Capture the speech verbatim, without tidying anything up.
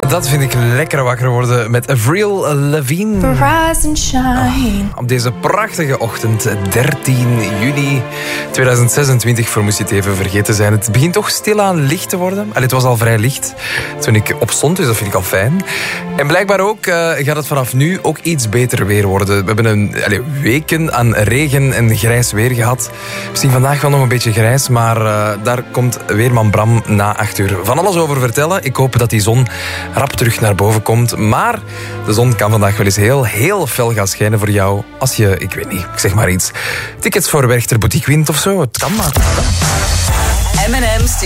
Dat vind ik lekker wakker worden met Avril Lavigne. Rise and shine. Oh, op deze prachtige ochtend, dertien juni tweeduizend zesentwintig, voor moest je het even vergeten zijn. Het begint toch stilaan licht te worden. Allee, het was al vrij licht toen ik opstond, dus dat vind ik al fijn. En blijkbaar ook uh, gaat het vanaf nu ook iets beter weer worden. We hebben een allee, weken aan regen en grijs weer gehad. Misschien vandaag wel nog een beetje grijs, maar uh, daar komt weerman Bram na acht uur van alles over vertellen. Ik hoop dat die zon rap terug naar boven komt. Maar de zon kan vandaag wel eens heel, heel fel gaan schijnen voor jou. Als je, ik weet niet, ik zeg maar iets, tickets voor Werchter Boutique wint of zo. Het kan maar. M en M